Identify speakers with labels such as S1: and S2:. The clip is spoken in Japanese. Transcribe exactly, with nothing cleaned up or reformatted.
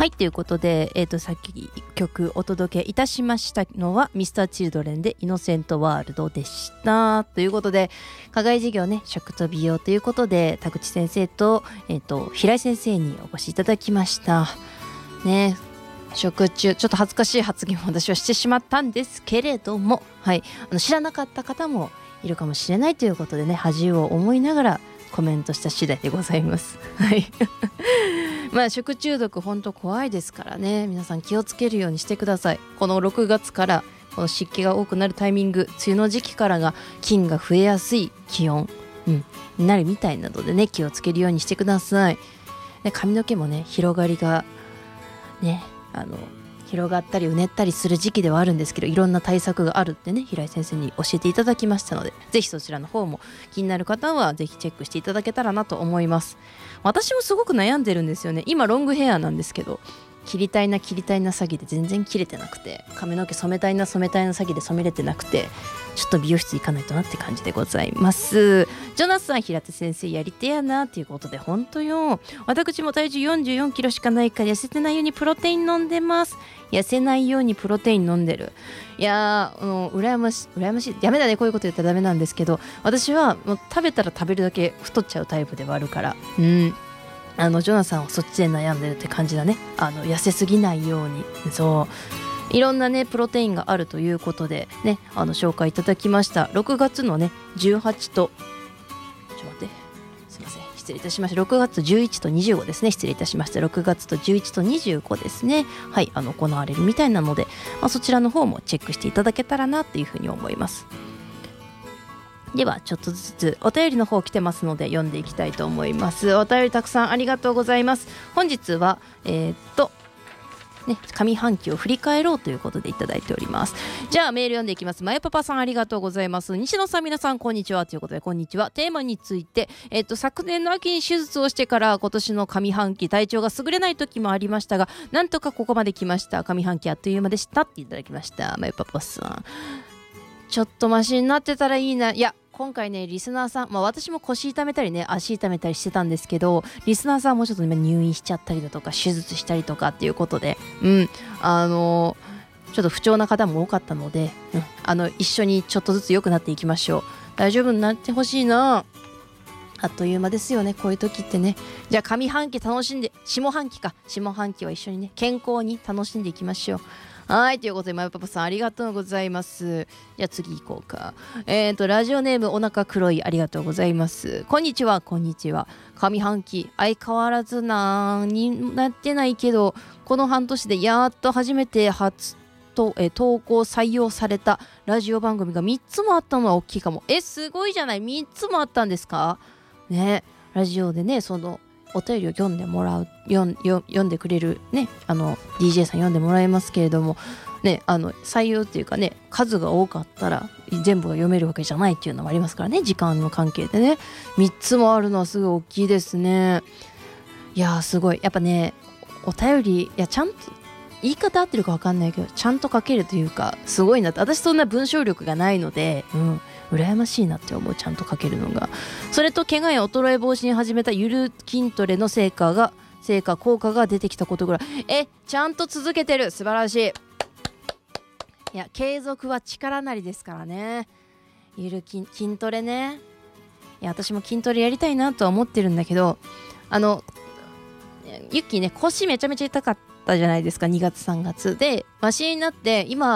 S1: はい、ということで、えーと、さっき曲お届けいたしましたのは ミスターチルドレンでイノセントワールドでした。ということで、課外授業ね、食と美容ということで、田口先生と、えーと、平井先生にお越しいただきました。ね、食中、ちょっと恥ずかしい発言を私はしてしまったんですけれども、はい、あの知らなかった方もいるかもしれないということでね、恥を思いながらコメントした次第でございます。はい。まあ食中毒本当怖いですからね、皆さん気をつけるようにしてください。このろくがつからこの湿気が多くなるタイミング、梅雨の時期からが菌が増えやすい気温、うん、になるみたいなのでね、気をつけるようにしてください。で、髪の毛もね、広がりがね、あの広がったりうねったりする時期ではあるんですけど、いろんな対策があるってね、平井先生に教えていただきましたので、ぜひそちらの方も気になる方はぜひチェックしていただけたらなと思います。私もすごく悩んでるんですよね。今ロングヘアなんですけど、切りたいな切りたいな詐欺で全然切れてなくて、髪の毛染めたいな染めたいな詐欺で染めれてなくて、ちょっと美容室行かないとなって感じでございます。ジョナスさん、平手先生やりてやなということで、本当よ、私も体重よんじゅうよんキロしかないから痩せてないようにプロテイン飲んでます。痩せないようにプロテイン飲んでる。いやー、もう羨ましい羨ましいやめだね、こういうこと言ったらダメなんですけど、私はもう食べたら食べるだけ太っちゃうタイプではあるから、うんあのジョナサンはそっちで悩んでるって感じだね。あの痩せすぎないように、そういろんなねプロテインがあるということでね、あの紹介いただきました。ろくがつのねじゅうはちとちょっと待ってすいません失礼いたしました。ろくがつじゅういちとにじゅうごですね、失礼いたしました。ろくがつとじゅういちとにじゅうごですね、はい、あの行われるみたいなので、まあ、そちらの方もチェックしていただけたらなっていうふうに思います。ではちょっとずつお便りの方来てますので読んでいきたいと思います。お便りたくさんありがとうございます。本日はえー、っとね上半期を振り返ろうということでいただいております。じゃあメール読んでいきます。まゆパパさんありがとうございます。西野さん皆さんこんにちはということで、こんにちは。テーマについて、えー、っと昨年の秋に手術をしてから今年の上半期体調が優れない時もありましたが、なんとかここまで来ました。上半期あっという間でしたっていただきました。まゆパパさんちょっとマシになってたらいいな。いや今回ねリスナーさん、まあ私も腰痛めたりね足痛めたりしてたんですけど、リスナーさんもちょっと、ね、入院しちゃったりだとか手術したりとかっていうことで、うんあのー、ちょっと不調な方も多かったので、うん、あの一緒にちょっとずつ良くなっていきましょう。大丈夫になってほしいな。あっという間ですよね、こういう時ってね。じゃあ上半期楽しんで、下半期か下半期は一緒にね健康に楽しんでいきましょう。はい、ということでまゆパパさんありがとうございます。じゃあ次行こうか。えーとラジオネームお腹黒いありがとうございます。こんにちはこんにちは。上半期相変わらずなになってないけど、この半年でやっと初めて初と、えー、投稿採用されたラジオ番組がみっつもあったのは大きいかも。えすごいじゃない、みっつもあったんですかね。ラジオでねそのお便りを読んでもらう読ん読んでくれるね、あの ディージェー さん読んでもらえますけれどもね、あの採用っていうかね数が多かったら全部が読めるわけじゃないっていうのもありますからね、時間の関係でね。みっつもあるのはすごい大きいですね。いやーすごいやっぱね、お便りいやちゃんと言い方合ってるか分かんないけどちゃんと書けるというかすごいなって。私そんな文章力がないので、うん羨ましいなって思う、ちゃんと書けるのが。それと怪我や衰え防止に始めたゆる筋トレの成果が成果効果が出てきたことぐらい。えちゃんと続けてる、素晴らしい。いや継続は力なりですからね。ゆる筋筋トレね。いや私も筋トレやりたいなとは思ってるんだけど、あのユッキーね腰めちゃめちゃ痛かったじゃないですか、にがつさんがつでマシになって今